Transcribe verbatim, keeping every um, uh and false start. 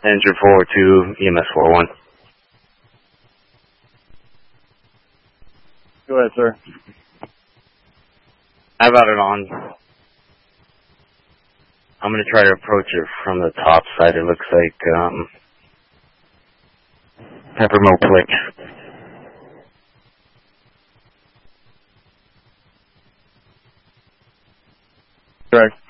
Engine four two, E M S four one. Go ahead, sir. I've got it on. I'm going to try to approach it from the top side. It looks like um, Peppermill Click. Correct.